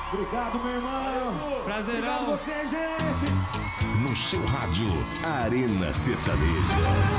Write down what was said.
Obrigado, meu irmão. Prazerão. Obrigado você, gente. No seu rádio, Arena Sertaneja.